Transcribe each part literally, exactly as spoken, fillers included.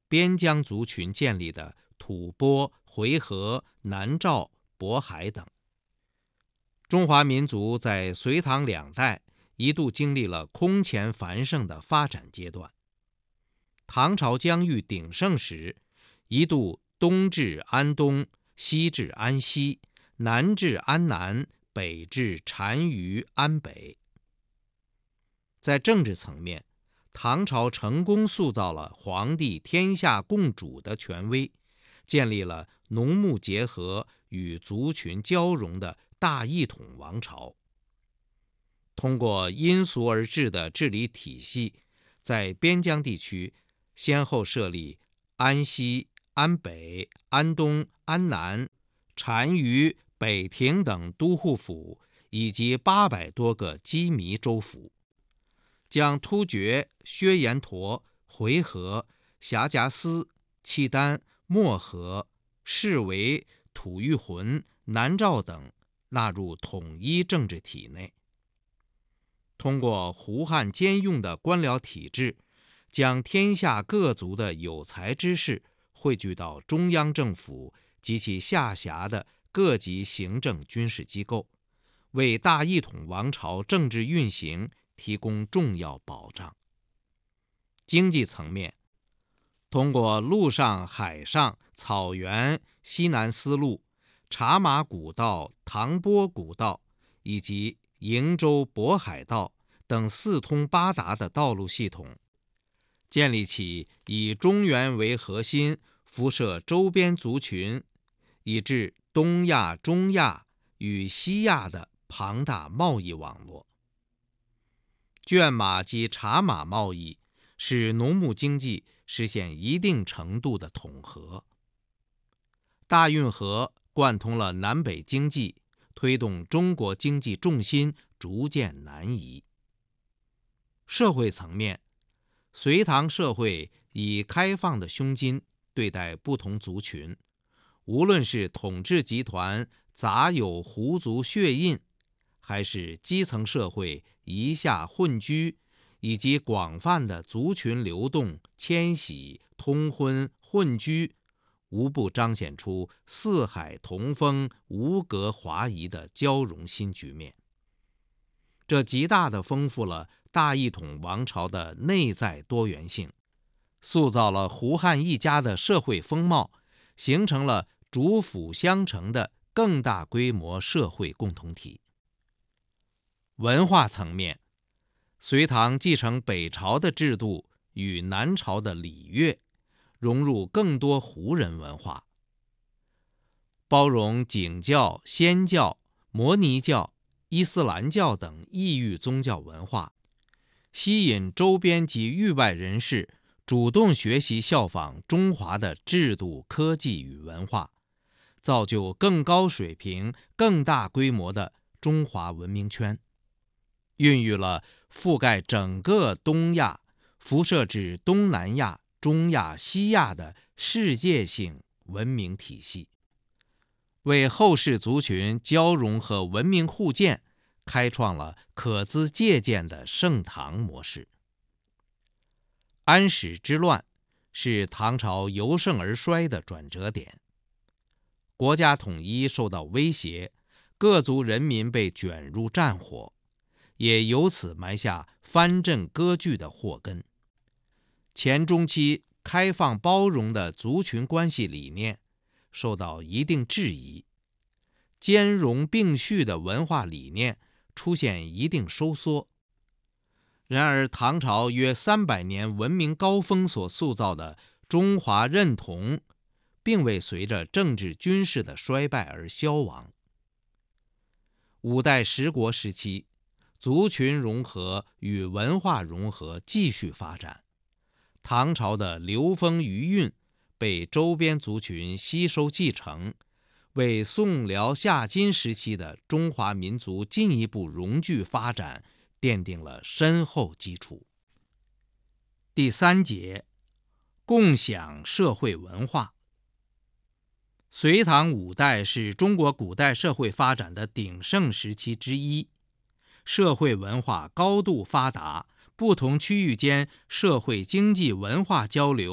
边疆族群建立的吐蕃、回纥、南诏、渤海等。中华民族在隋唐两代一度经历了空前繁盛的发展阶段。唐朝疆域鼎盛时，一度东至安东，西至安西，南至安南，北至单于安北。在政治层面，唐朝成功塑造了皇帝天下共主的权威，建立了农牧结合与族群交融的大一统王朝。通过因俗而治的治理体系，在边疆地区先后设立安西、安北、安东、安南、单于、北庭等都护府，以及八百多个羁縻州府，将突厥、薛延陀、回纥、辖迦斯、契丹、漠河、释维、吐谷浑、南诏等纳入统一政治体内。通过胡汉兼用的官僚体制，将天下各族的有才之士汇聚到中央政府及其下辖的各级行政军事机构，为大一统王朝政治运行提供重要保障。经济层面，通过陆上、海上、草原、西南丝路、茶马古道、唐波古道以及瀛洲渤海道等四通八达的道路系统，建立起以中原为核心，辐射周边族群，以至东亚、中亚与西亚的庞大贸易网络。圈马及茶马贸易使农牧经济实现一定程度的统合。大运河贯通了南北经济，推动中国经济重心逐渐南移。社会层面，隋唐社会以开放的胸襟对待不同族群，无论是统治集团杂有胡族血印，还是基层社会夷夏混居，以及广泛的族群流动、迁徙、通婚、混居，无不彰显出四海同风、无隔华夷的交融新局面。这极大地丰富了大一统王朝的内在多元性，塑造了胡汉一家的社会风貌，形成了主辅相承的更大规模社会共同体。文化层面，隋唐继承北朝的制度与南朝的礼乐，融入更多胡人文化，包容景教、仙教、摩尼教、伊斯兰教等异域宗教文化，吸引周边及域外人士主动学习效仿中华的制度、科技与文化，造就更高水平、更大规模的中华文明圈，孕育了覆盖整个东亚、辐射至东南亚、中亚、西亚的世界性文明体系，为后世族群交融和文明互鉴开创了可资借鉴的盛唐模式。安史之乱是唐朝由盛而衰的转折点，国家统一受到威胁，各族人民被卷入战火，也由此埋下藩镇割据的祸根。前中期开放包容的族群关系理念受到一定质疑，兼容并蓄的文化理念出现一定收缩。然而，唐朝约三百年文明高峰所塑造的中华认同，并未随着政治军事的衰败而消亡。五代十国时期，族群融合与文化融合继续发展，唐朝的流风余韵被周边族群吸收继承，为宋辽夏金时期的中华民族进一步融聚发展奠定了深厚基础。第三节，共享社会文化。隋唐五代是中国古代社会发展的鼎盛时期之一，社会文化高度发达，不同区域间社会经济文化交流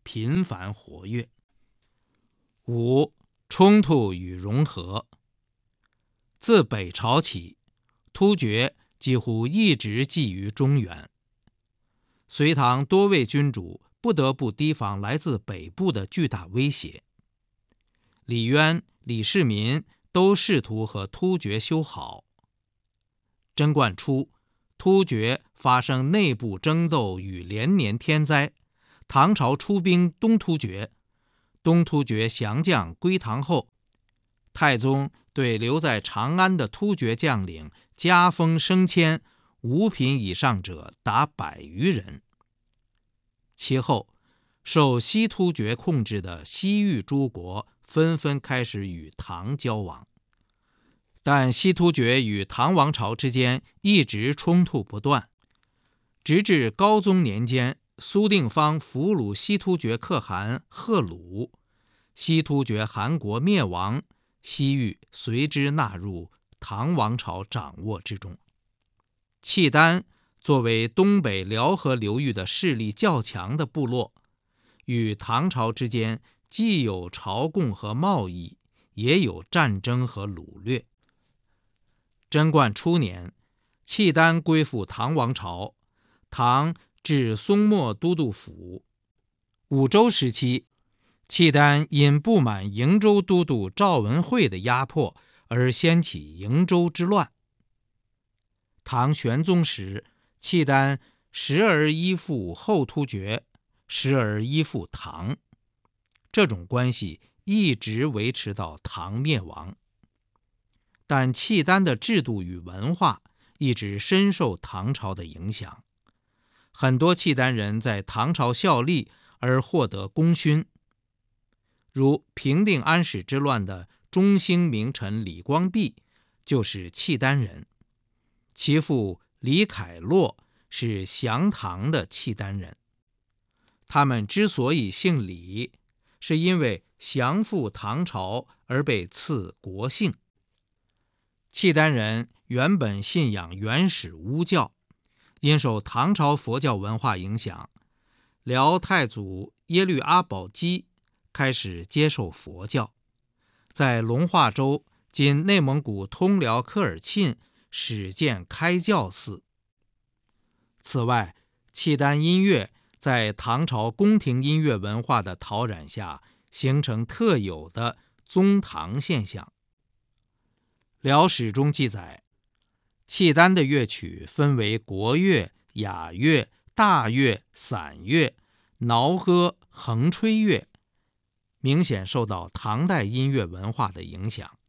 频繁活跃。五、冲突与融合。自北朝起，突厥几乎一直觊觎中原。隋唐多位君主不得不提防来自北部的巨大威胁。李渊、李世民都试图和突厥修好。贞观初，突厥发生内部争斗与连年天灾，唐朝出兵东突厥，东突厥降将归唐后，太宗对留在长安的突厥将领加封升迁，五品以上者达百余人。其后，受西突厥控制的西域诸国纷纷开始与唐交往，但西突厥与唐王朝之间一直冲突不断，直至高宗年间，苏定方俘虏西突厥可汗赫鲁，西突厥汗国灭亡，西域随之纳入唐王朝掌握之中。契丹作为东北辽河流域的势力较强的部落，与唐朝之间既有朝贡和贸易，也有战争和掳掠。贞观初年，契丹归附唐王朝，唐置松漠都督府。武周时期，契丹因不满瀛州都督赵文惠的压迫而掀起瀛州之乱。唐玄宗时，契丹时而依附后突厥，时而依附唐，这种关系一直维持到唐灭亡。但契丹的制度与文化一直深受唐朝的影响，很多契丹人在唐朝效力而获得功勋，如平定安史之乱的中兴名臣李光弼就是契丹人，其父李凯洛是降唐的契丹人。他们之所以姓李，是因为降附唐朝而被赐国姓。契丹人原本信仰原始巫教，因受唐朝佛教文化影响，辽太祖耶律阿保机开始接受佛教，在龙化州（今内蒙古通辽科尔沁）始建开教寺。此外，契丹音乐在唐朝宫廷音乐文化的陶染下，形成特有的宗堂现象。辽史中记载，契丹的乐曲分为国乐、雅乐、大乐、散乐、挠歌、横吹乐，明显受到唐代音乐文化的影响。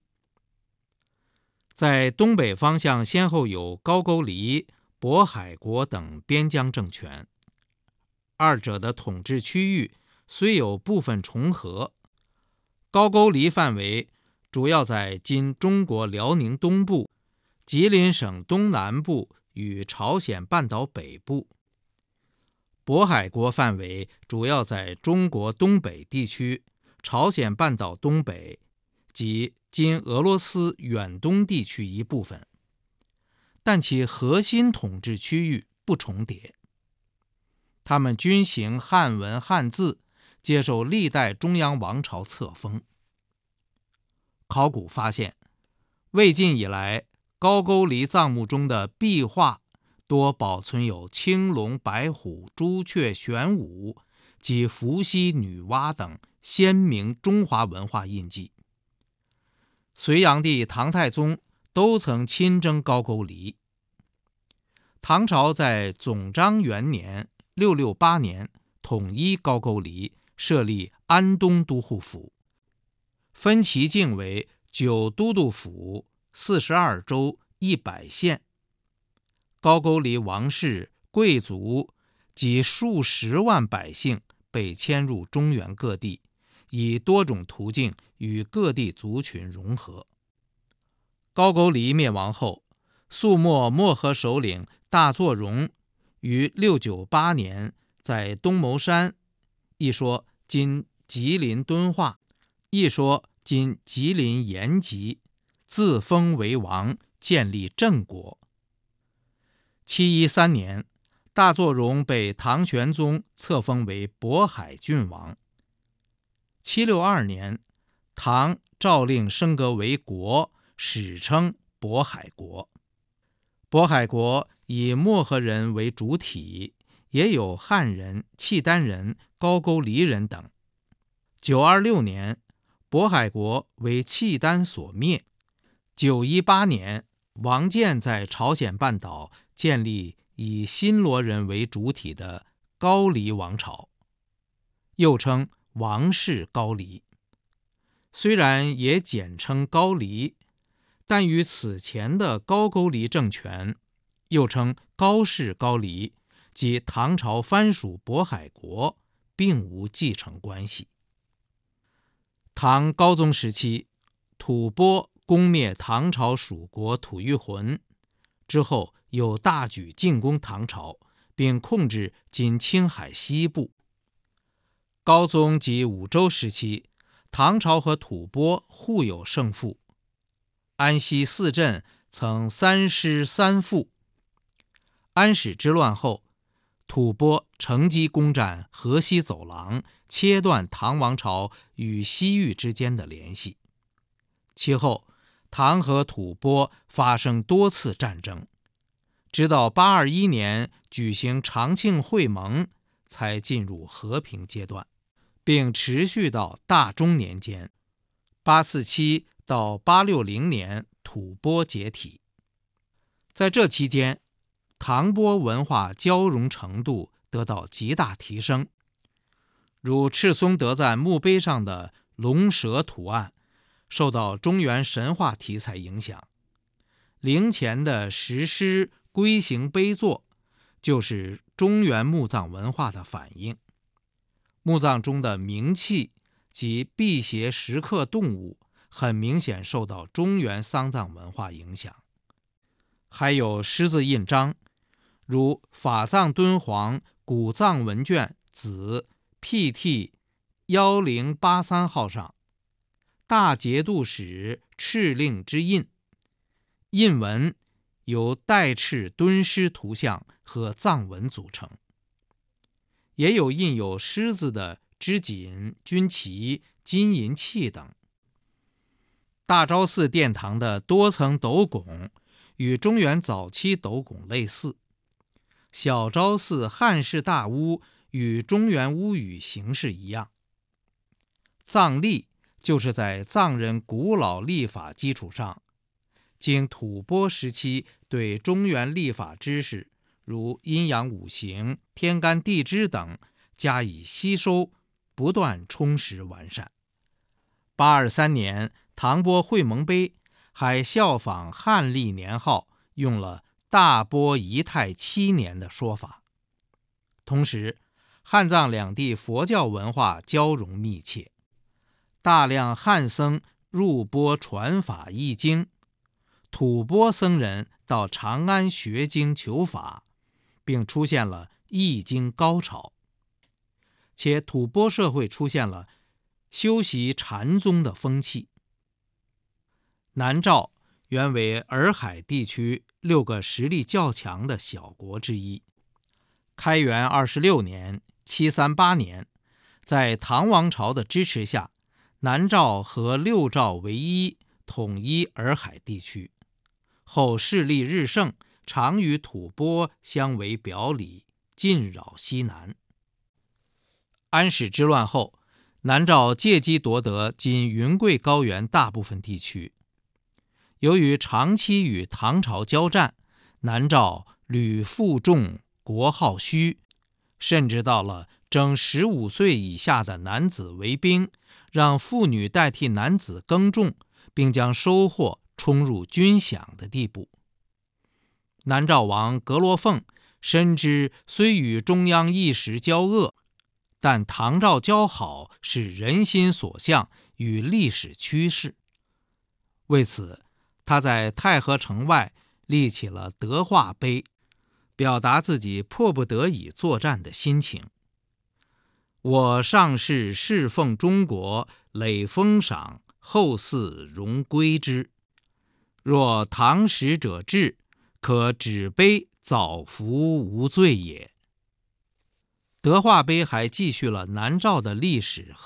在东北方向先后有高句丽、渤海国等边疆政权，二者的统治区域虽有部分重合，高句丽范围主要在今中国辽宁东部、吉林省东南部与朝鲜半岛北部，渤海国范围主要在中国东北地区、朝鲜半岛东北及今俄罗斯远东地区一部分，但其核心统治区域不重叠。他们均行汉文汉字，接受历代中央王朝册封。考古发现，魏晋以来高句丽藏墓中的壁画多保存有青龙、白虎、朱雀、玄武及伏羲、女娲等鲜明中华文化印记。隋炀帝、唐太宗都曾亲征高句丽。唐朝在总章元年（六六八年）统一高句丽，设立安东都护府，分其境为九都督府、四十二州、一百县。高句丽王室、贵族及数十万百姓被迁入中原各地，以多种途径与各地族群融合。高句丽灭亡后，肃末漠河首领大作荣于六九八年在东牟山（一说今吉林敦化，一说今吉林延吉）自封为王，建立郑国。七一三年， 大作荣被唐玄宗册封为渤海郡王。七六二年，唐诏令升格为国，史称渤海国。渤海国以漠河人为主体，也有汉人、契丹人、高句丽人等。九二六年，渤海国为契丹所灭。九一八年，王建在朝鲜半岛建立以新罗人为主体的高丽王朝，又称王室高丽。虽然也简称高丽，但与此前的高句丽政权，又称高氏高丽及唐朝藩属渤海国，并无继承关系。唐高宗时期，吐蕃攻灭唐朝属国吐谷浑之后，又大举进攻唐朝，并控制今青海西部。高宗及武周时期，唐朝和吐蕃互有胜负，安西四镇曾三失三负。安史之乱后，吐蕃乘机攻占河西走廊，切断唐王朝与西域之间的联系。其后，唐和吐蕃发生多次战争，直到八二一年举行长庆会盟，才进入和平阶段，并持续到大中年间，八四七到八六零年吐蕃解体。在这期间，唐蕃文化交融程度得到极大提升，如赤松德赞墓碑上的龙蛇图案受到中原神话题材影响，陵前的石狮龟形碑座就是中原墓葬文化的反映。墓葬中的冥器及辟邪石刻动物很明显受到中原丧葬文化影响。还有狮子印章，如法藏敦煌古藏文卷子 P T 一零八三 号上大节度使敕令之印，印文由带敕敦狮图像和藏文组成，也有印有狮子的织锦、军旗、金银器等。大昭寺殿堂的多层斗拱与中原早期斗拱类似，小昭寺汉式大屋与中原屋宇形式一样。藏历就是在藏人古老历法基础上，经吐蕃时期对中原历法知识，如阴阳五行、天干地支等加以吸收，不断充实完善。八二三年唐蕃会盟碑还效仿汉历年号，用了大波仪态七年的说法。同时，汉藏两地佛教文化交融密切，大量汉僧入钵传法译经，吐蕃僧人到长安学经求法，并出现了译经高潮。且吐蕃社会出现了修习禅宗的风气。南诏原为洱海地区六个实力较强的小国之一。开元二十六年七三八年，在唐王朝的支持下，南诏和六诏为一，统一洱海地区。后势力日盛，常与吐蕃相为表里，进扰西南。安史之乱后，南诏借机夺得今云贵高原大部分地区。由于长期与唐朝交战，南诏屡负重，国号虚，甚至到了征十五岁以下的男子为兵，让妇女代替男子耕种，并将收获充入军饷的地步。南诏王格罗凤深知虽与中央一时交恶，但唐诏交好是人心所向与历史趋势。为此，他在太和城外立起了德化碑，表达自己迫不得已作战的心情。我上世侍奉中国，累封赏，后嗣荣归之。若唐使者至，可指碑早服无罪也。德化碑还继续了南诏的历史和